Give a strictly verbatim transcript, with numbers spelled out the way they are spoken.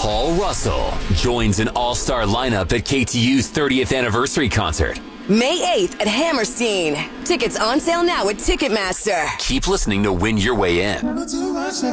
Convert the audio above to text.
Paul Russell joins an all-star lineup at K T U's thirtieth anniversary concert. May eighth at Hammerstein. Tickets on sale now at Ticketmaster. Keep listening to win your way in.